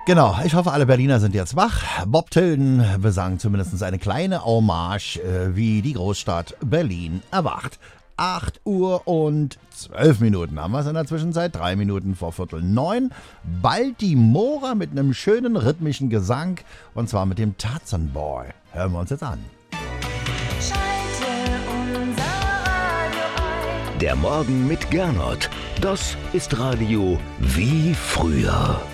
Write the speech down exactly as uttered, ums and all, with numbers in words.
Genau, ich hoffe, alle Berliner sind jetzt wach. Bob Tilden besang zumindest eine kleine Hommage, äh, wie die Großstadt Berlin erwacht. acht Uhr und zwölf Minuten haben wir es in der Zwischenzeit. drei Minuten vor Viertel neun. Bald die Mora mit einem schönen rhythmischen Gesang. Und zwar mit dem Tarzan Boy. Hören wir uns jetzt an. Schalte unser Radio ein. Der Morgen mit Gernot. Das ist Radio wie früher.